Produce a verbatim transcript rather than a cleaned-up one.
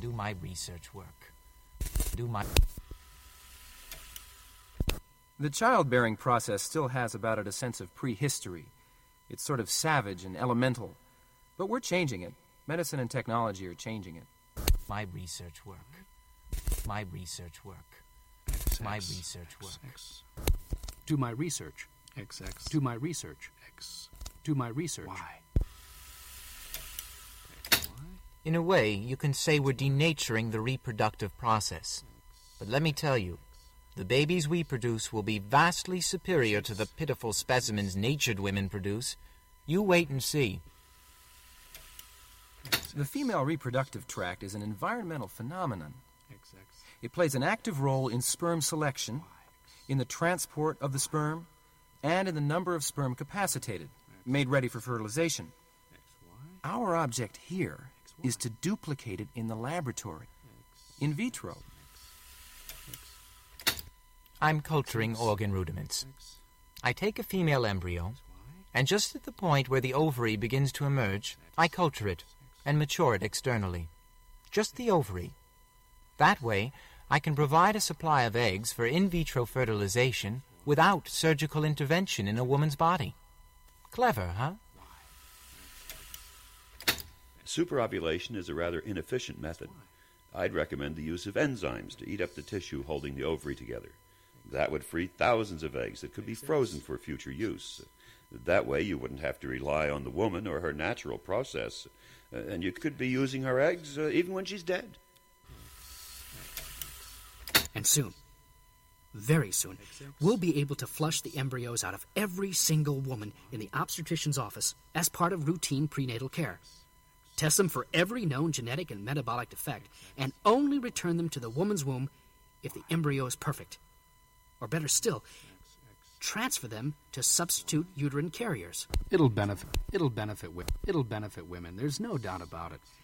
Do my research work. Do my... The childbearing process still has about it a sense of prehistory. It's sort of savage and elemental. But we're changing it. Medicine and technology are changing it. My research work. My research work. X X, My research work. X X. Do my research. X X. Do my research. X. Do my research. Y. X, Y. In a way, you can say we're denaturing the reproductive process. But let me tell you, the babies we produce will be vastly superior to the pitiful specimens natured women produce. You wait and see. The female reproductive tract is an environmental phenomenon. X X. It plays an active role in sperm selection, in the transport of the sperm, and in the number of sperm capacitated, made ready for fertilization. Our object here is to duplicate it in the laboratory, in vitro. I'm culturing organ rudiments. I take a female embryo, and just at the point where the ovary begins to emerge, I culture it and mature it externally. Just the ovary. That way, I can provide a supply of eggs for in vitro fertilization without surgical intervention in a woman's body. Clever, huh? Superovulation is a rather inefficient method. I'd recommend the use of enzymes to eat up the tissue holding the ovary together. That would free thousands of eggs that could be frozen for future use. That way you wouldn't have to rely on the woman or her natural process, and you could be using her eggs uh, even when she's dead. And soon, very soon, we'll be able to flush the embryos out of every single woman in the obstetrician's office as part of routine prenatal care. Test them for every known genetic and metabolic defect, and only return them to the woman's womb if the embryo is perfect. Or better still, transfer them to substitute uterine carriers. It'll benefit. It'll benefit. It'll benefit women. There's no doubt about it.